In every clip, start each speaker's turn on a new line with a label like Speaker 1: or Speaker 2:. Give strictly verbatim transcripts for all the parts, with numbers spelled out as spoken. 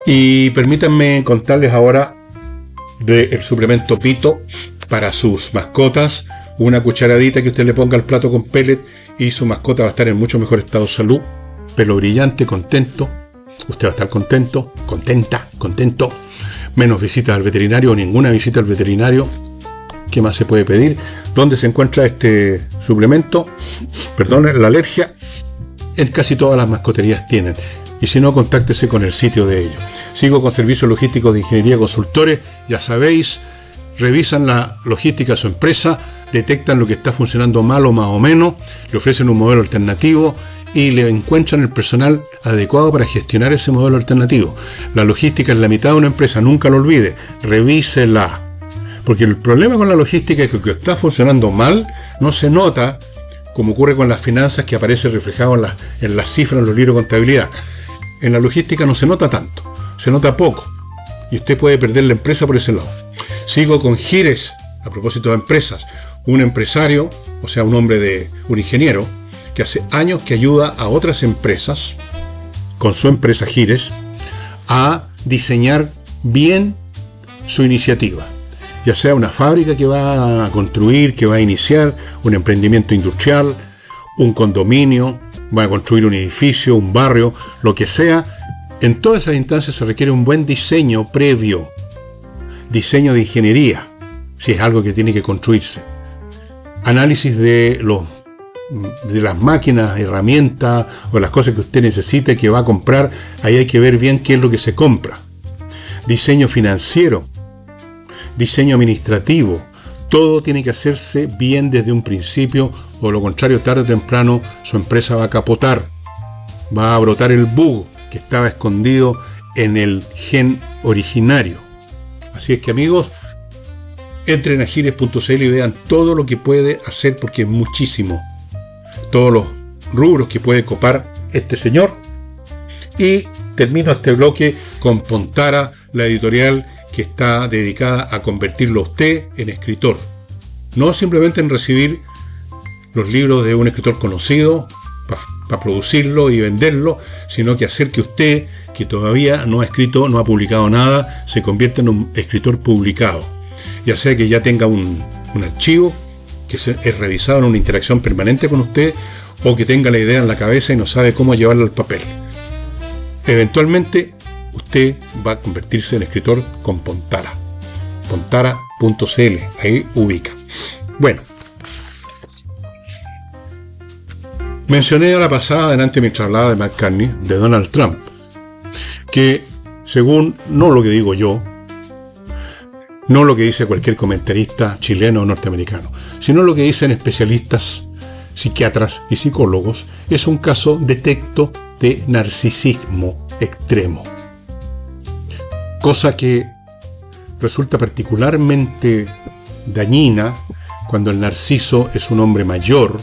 Speaker 1: Y permítanme contarles ahora del suplemento Pito para sus mascotas. Una cucharadita que usted le ponga al plato con pellet y su mascota va a estar en mucho mejor estado de salud. Pelo brillante, contento. Usted va a estar contento, contenta, contento. Menos visitas al veterinario o ninguna visita al veterinario. ¿Qué más se puede pedir? ¿Dónde se encuentra este suplemento? Perdón, la alergia. En casi todas las mascoterías tienen. Y si no, contáctese con el sitio de ellos. Sigo con servicios logísticos de ingeniería consultores. Ya sabéis, revisan la logística de su empresa, detectan lo que está funcionando mal o más o menos, le ofrecen un modelo alternativo y le encuentran el personal adecuado para gestionar ese modelo alternativo. La logística es la mitad de una empresa, nunca lo olvide, revísela. Porque el problema con la logística es que lo que está funcionando mal no se nota, como ocurre con las finanzas, que aparece reflejado en las, en las cifras, en los libros de contabilidad. En la logística no se nota tanto, se nota poco, y usted puede perder la empresa por ese lado. Sigo con Gires, a propósito de empresas, un empresario, o sea, un hombre de un ingeniero, que hace años que ayuda a otras empresas, con su empresa Gires, a diseñar bien su iniciativa. Ya sea una fábrica que va a construir, que va a iniciar, un emprendimiento industrial, un condominio, va a construir un edificio, un barrio, lo que sea. En todas esas instancias se requiere un buen diseño previo, diseño de ingeniería, si es algo que tiene que construirse. Análisis de, los, de las máquinas, herramientas o las cosas que usted necesite, que va a comprar. Ahí hay que ver bien qué es lo que se compra. Diseño financiero, diseño administrativo. Todo tiene que hacerse bien desde un principio, o lo contrario, tarde o temprano su empresa va a capotar, va a brotar el bug que estaba escondido en el gen originario. Así es que, amigos, entren a gires punto c l y vean todo lo que puede hacer, porque es muchísimo, todos los rubros que puede copar este señor. Y termino este bloque con Pontara, la editorial que está dedicada a convertirlo a usted en escritor. No simplemente en recibir los libros de un escritor conocido para pa producirlo y venderlo, sino que hacer que usted, que todavía no ha escrito, no ha publicado nada, se convierta en un escritor publicado. Ya sea que ya tenga un, un archivo que se, es revisado en una interacción permanente con usted, o que tenga la idea en la cabeza y no sabe cómo llevarla al papel. Eventualmente usted va a convertirse en escritor con Pontara. Pontara punto c l, ahí ubica. Bueno, mencioné a la pasada, delante mientras hablaba de McCartney, de Donald Trump, que según, no lo que digo yo, no lo que dice cualquier comentarista chileno o norteamericano, sino lo que dicen especialistas, psiquiatras y psicólogos, es un caso detecto de narcisismo extremo. Cosa que resulta particularmente dañina cuando el narciso es un hombre mayor,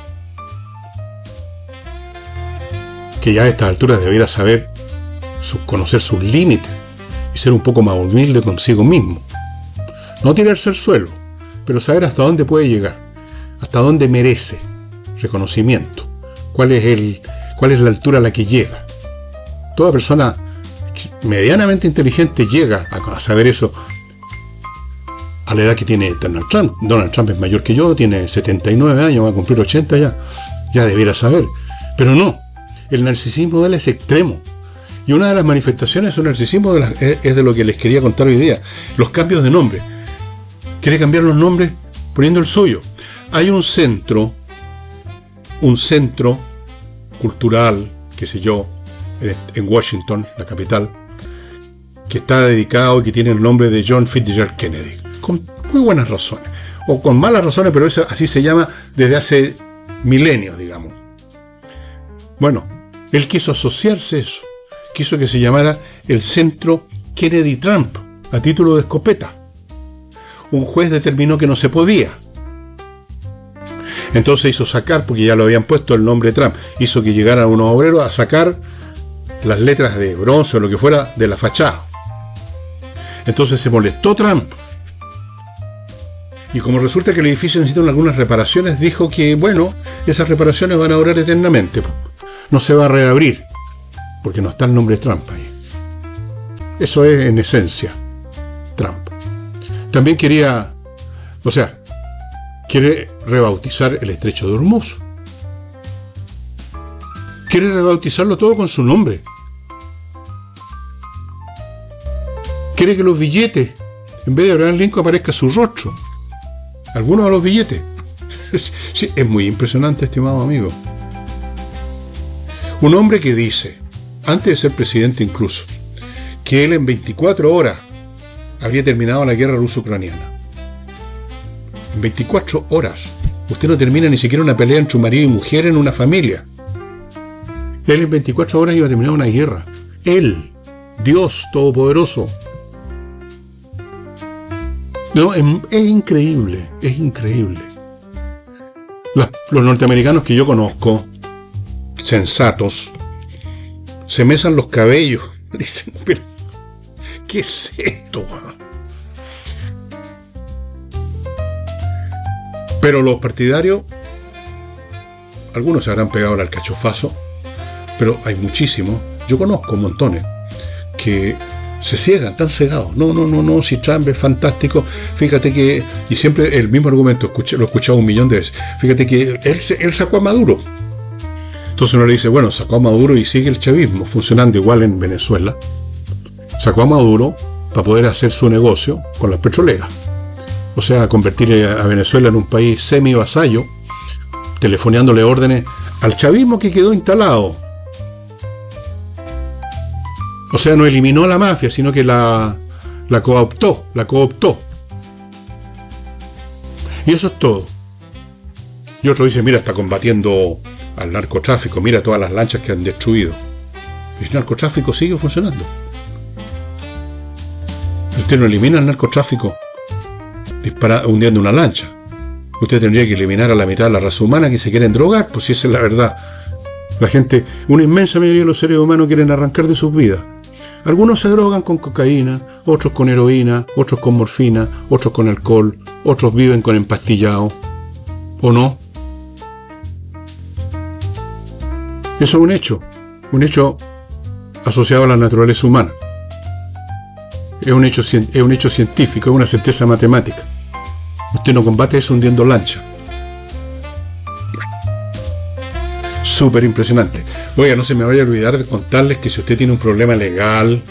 Speaker 1: que ya a estas alturas debería saber sus, conocer sus límites y ser un poco más humilde consigo mismo. No tirarse al suelo, pero saber hasta dónde puede llegar, hasta dónde merece reconocimiento, cuál es el, cuál es la altura a la que llega. Toda persona medianamente inteligente llega a saber eso a la edad que tiene Donald Trump. Donald Trump es mayor que yo, tiene setenta y nueve años, va a cumplir ochenta ya, ya debiera saber, pero no, el narcisismo de él es extremo, y una de las manifestaciones de su narcisismo de la, es, es de lo que les quería contar hoy día, los cambios de nombre. Quiere cambiar los nombres poniendo el suyo. Hay un centro un centro cultural, qué sé yo, en, en Washington, la capital, que está dedicado y que tiene el nombre de John Fitzgerald Kennedy, con muy buenas razones, o con malas razones, pero eso, así se llama desde hace milenios, digamos. Bueno, él quiso asociarse eso, quiso que se llamara el Centro Kennedy Trump, a título de escopeta. Un juez determinó que no se podía. Entonces hizo sacar, porque ya lo habían puesto el nombre Trump, hizo que llegaran unos obreros a sacar las letras de bronce o lo que fuera de la fachada. Entonces se molestó Trump. Y como resulta que el edificio necesita algunas reparaciones, dijo que, bueno, esas reparaciones van a durar eternamente. No se va a reabrir, porque no está el nombre Trump ahí. Eso es en esencia Trump. También quería, o sea, quiere rebautizar el estrecho de Hormuz. Quiere rebautizarlo todo con su nombre. Quiere que los billetes, en vez de Abraham Lincoln, aparezca su rostro. Algunos de los billetes. Sí, es muy impresionante, estimado amigo. Un hombre que dice, antes de ser presidente incluso, que él en veinticuatro horas habría terminado la guerra ruso-ucraniana. En veinticuatro horas. Usted no termina ni siquiera una pelea entre un marido y mujer en una familia. Él en veinticuatro horas iba a terminar una guerra. Él, Dios Todopoderoso. No, es, es increíble, es increíble. Las, los norteamericanos que yo conozco, sensatos, se mesan los cabellos. Dicen, pero, ¿qué es esto? Pero los partidarios, algunos se habrán pegado al alcachofazo, pero hay muchísimos, yo conozco montones, que se ciegan, están cegados. No, no, no, no, si Trump es fantástico, fíjate que, y siempre el mismo argumento, escuché, lo he escuchado un millón de veces, fíjate que él, él sacó a Maduro. Entonces uno le dice, bueno, sacó a Maduro y sigue el chavismo funcionando igual en Venezuela. Sacó a Maduro para poder hacer su negocio con las petroleras. O sea, convertir a Venezuela en un país semi-vasallo, telefoneándole órdenes al chavismo que quedó instalado. O sea, no eliminó a la mafia, sino que la, la cooptó, la cooptó. Y eso es todo. Y otro dice, mira, está combatiendo al narcotráfico, mira todas las lanchas que han destruido. Y el narcotráfico sigue funcionando. Usted no elimina el narcotráfico dispara, hundiendo una lancha. Usted tendría que eliminar a la mitad de la raza humana que se quieren drogar, pues si esa es la verdad. La gente, una inmensa mayoría de los seres humanos quieren arrancar de sus vidas. Algunos se drogan con cocaína, otros con heroína, otros con morfina, otros con alcohol, otros viven con empastillado. ¿O no? Eso es un hecho, un hecho asociado a la naturaleza humana. Es un hecho, es un hecho científico, es una certeza matemática. Usted no combate eso hundiendo lancha. Súper impresionante. Oiga, no se me vaya a olvidar de contarles que si usted tiene un problema legal,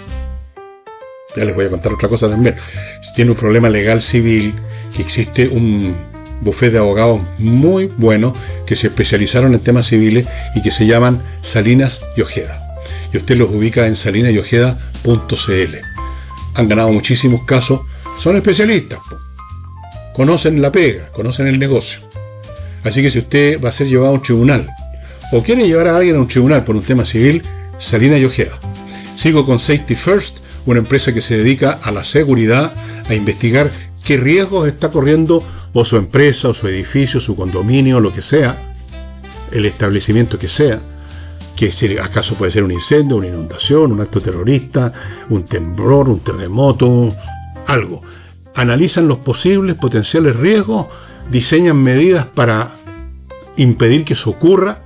Speaker 1: ya les voy a contar otra cosa también, si tiene un problema legal civil, que existe un bufete de abogados muy bueno que se especializaron en temas civiles y que se llaman Salinas y Ojeda. Y usted los ubica en salinas y ojeda punto c l. Han ganado muchísimos casos, son especialistas, po. Conocen la pega, conocen el negocio. Así que si usted va a ser llevado a un tribunal o quiere llevar a alguien a un tribunal por un tema civil, Salinas y Ojeda. Sigo con Safety First, una empresa que se dedica a la seguridad, a investigar qué riesgos está corriendo o su empresa, o su edificio, su condominio, lo que sea, el establecimiento que sea, que si acaso puede ser un incendio, una inundación, un acto terrorista, un temblor, un terremoto, algo. Analizan los posibles potenciales riesgos, diseñan medidas para impedir que eso ocurra,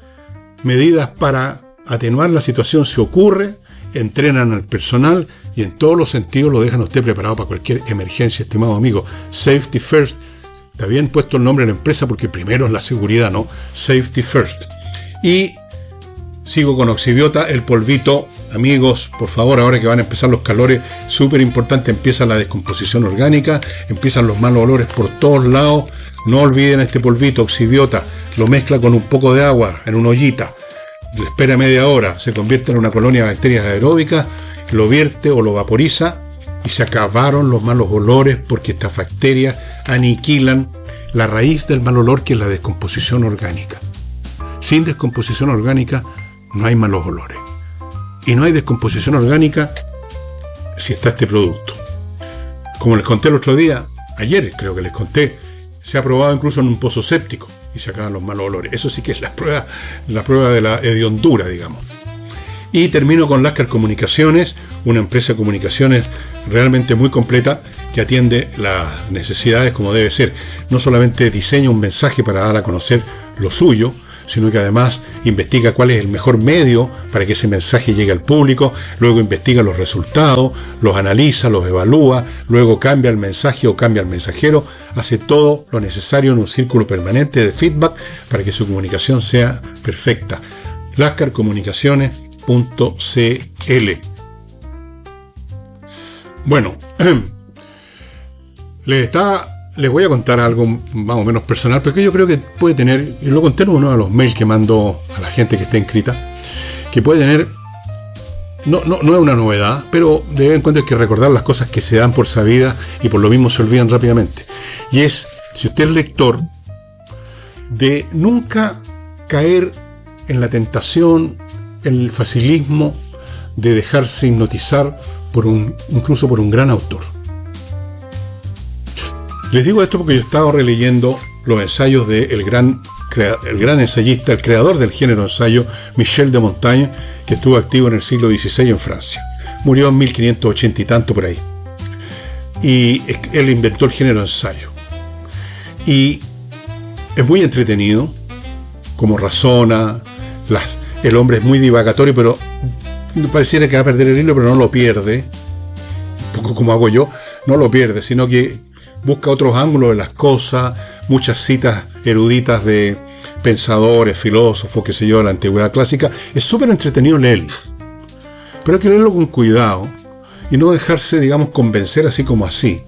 Speaker 1: medidas para atenuar la situación si ocurre, entrenan al personal y en todos los sentidos lo dejan a usted preparado para cualquier emergencia, estimado amigo. Safety First. Está bien puesto el nombre de la empresa porque primero es la seguridad, ¿no? Safety First. Y sigo con Oxibiota, el polvito. Amigos, por favor, ahora que van a empezar los calores, súper importante, empieza la descomposición orgánica, empiezan los malos olores por todos lados. No olviden este polvito, Oxibiota. Lo mezcla con un poco de agua en una ollita. Le espera media hora, se convierte en una colonia de bacterias aeróbicas, lo vierte o lo vaporiza y se acabaron los malos olores porque estas bacterias aniquilan la raíz del mal olor, que es la descomposición orgánica. Sin descomposición orgánica no hay malos olores. Y no hay descomposición orgánica si está este producto. Como les conté el otro día, ayer creo que les conté, se ha probado incluso en un pozo séptico y se acaban los malos olores. Eso sí que es la prueba, la prueba de la hediondura, digamos. Y termino con Lascar Comunicaciones, una empresa de comunicaciones realmente muy completa que atiende las necesidades como debe ser. No solamente diseña un mensaje para dar a conocer lo suyo, sino que además investiga cuál es el mejor medio para que ese mensaje llegue al público, luego investiga los resultados, los analiza, los evalúa, luego cambia el mensaje o cambia el mensajero, hace todo lo necesario en un círculo permanente de feedback para que su comunicación sea perfecta. lascar comunicaciones punto c l. Bueno, les está... Les voy a contar algo más o menos personal, porque yo creo que puede tener, y lo conté en uno de los mails que mando a la gente que está inscrita, que puede tener, no, no, no es una novedad, pero de vez en cuando hay que recordar las cosas que se dan por sabidas y por lo mismo se olvidan rápidamente. Y es, si usted es lector, de nunca caer en la tentación, en el facilismo de dejarse hipnotizar por un, incluso por un gran autor. Les digo esto porque yo estaba releyendo los ensayos del gran, el gran ensayista, el creador del género ensayo, Michel de Montaigne, que estuvo activo en el siglo dieciséis en Francia. Murió en mil quinientos ochenta y tanto por ahí. Y él inventó el género ensayo. Y es muy entretenido, como razona, las, el hombre es muy divagatorio, pero pareciera que va a perder el hilo, pero no lo pierde, un poco como hago yo, no lo pierde, sino que busca otros ángulos de las cosas, muchas citas eruditas de pensadores, filósofos, qué sé yo, de la antigüedad clásica. Es súper entretenido leerlo, pero hay que leerlo con cuidado y no dejarse, digamos, convencer así como así.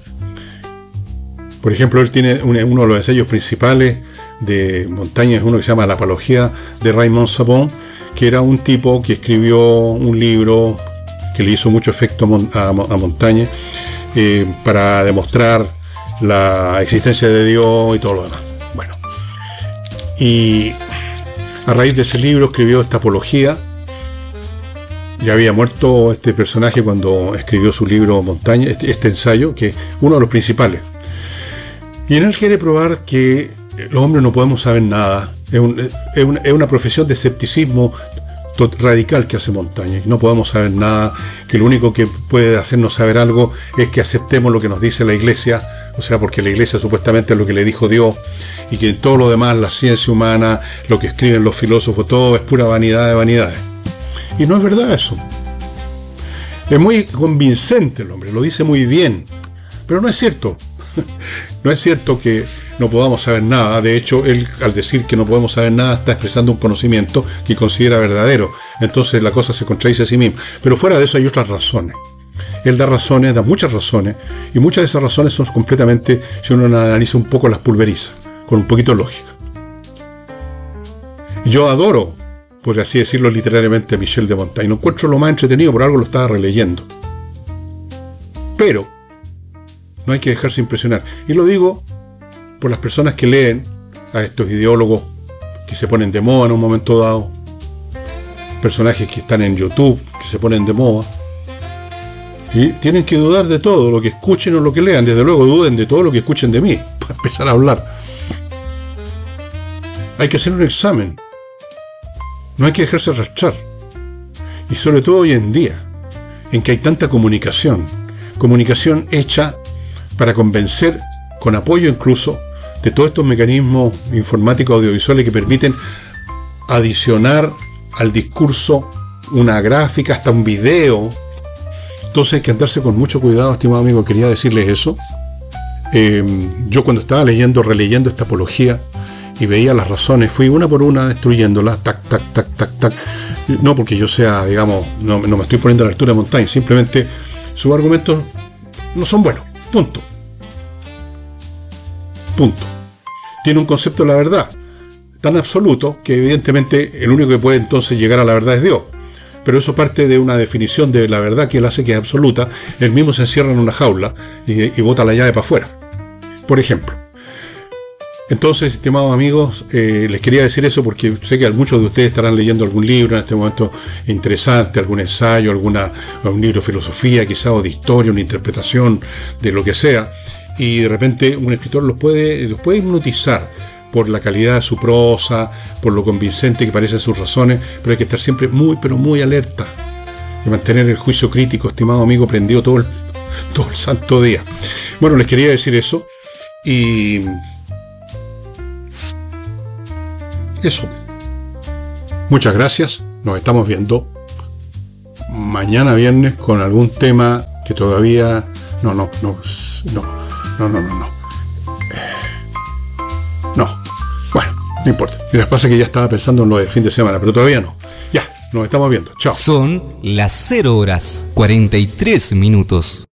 Speaker 1: Por ejemplo, él tiene uno de los ensayos principales de Montaigne, es uno que se llama La Apología de Raymond Sabon, que era un tipo que escribió un libro que le hizo mucho efecto a Montaigne eh, para demostrar la existencia de Dios y todo lo demás. Bueno, y a raíz de ese libro escribió esta apología. Ya había muerto este personaje cuando escribió su libro Montaigne, este, este ensayo, que es uno de los principales. Y en él quiere probar que los hombres no podemos saber nada. Es, un, es, una, es una profesión de escepticismo radical que hace Montaigne. No podemos saber nada, que lo único que puede hacernos saber algo es que aceptemos lo que nos dice la Iglesia. O sea, porque la Iglesia supuestamente es lo que le dijo Dios, y que todo lo demás, la ciencia humana, lo que escriben los filósofos, todo es pura vanidad de vanidades. Y no es verdad eso. Es muy convincente el hombre, lo dice muy bien, pero no es cierto. No es cierto que no podamos saber nada. De hecho, él, al decir que no podemos saber nada, está expresando un conocimiento que considera verdadero. Entonces la cosa se contradice a sí misma. Pero fuera de eso hay otras razones. Él da razones, da muchas razones, y muchas de esas razones son completamente, si uno analiza un poco, las pulveriza, con un poquito de lógica. Y yo adoro, por así decirlo literariamente, a Michel de Montaigne. Lo encuentro lo más entretenido, por algo lo estaba releyendo. Pero no hay que dejarse impresionar. Y lo digo por las personas que leen a estos ideólogos que se ponen de moda en un momento dado, personajes que están en YouTube, que se ponen de moda, y tienen que dudar de todo lo que escuchen o lo que lean. Desde luego duden de todo lo que escuchen de mí, para empezar a hablar. Hay que hacer un examen. No hay que dejarse arrastrar. Y sobre todo hoy en día, en que hay tanta comunicación, comunicación hecha para convencer, con apoyo incluso, de todos estos mecanismos informáticos audiovisuales que permiten adicionar al discurso una gráfica, hasta un video. Entonces hay que andarse con mucho cuidado, estimado amigo. Quería decirles eso. Eh, yo cuando estaba leyendo, releyendo esta apología y veía las razones, fui una por una destruyéndolas, tac, tac, tac, tac, tac. No porque yo sea, digamos, no, no me estoy poniendo a la altura de Montaigne, simplemente sus argumentos no son buenos, punto. Punto. Tiene un concepto de la verdad tan absoluto que evidentemente el único que puede entonces llegar a la verdad es Dios. Pero eso parte de una definición de la verdad que él hace, que es absoluta. Él mismo se encierra en una jaula y, y bota la llave para afuera, por ejemplo. Entonces, estimados amigos, eh, les quería decir eso porque sé que muchos de ustedes estarán leyendo algún libro en este momento interesante, algún ensayo, alguna, algún libro de filosofía, quizá, o de historia, una interpretación de lo que sea, y de repente un escritor los puede, los puede hipnotizar por la calidad de su prosa, por lo convincente que parecen sus razones, pero hay que estar siempre muy, pero muy alerta y mantener el juicio crítico, estimado amigo, prendido todo el, todo el santo día. Bueno, les quería decir eso, y eso, Muchas gracias. Nos estamos viendo mañana viernes con algún tema que todavía... No, no, no, no, no, no, no, no. Eh, no. Bueno, no importa. Y después que ya estaba pensando en lo de fin de semana, pero todavía no. Ya, nos estamos viendo. Chao.
Speaker 2: Son las cero horas cuarenta y tres minutos.